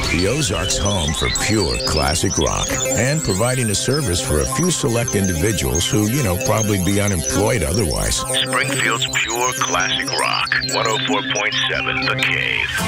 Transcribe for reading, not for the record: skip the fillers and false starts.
The Ozarks' home for pure classic rock and providing a service for a few select individuals who, probably be unemployed otherwise. Springfield's pure classic rock. 104.7 The Cave.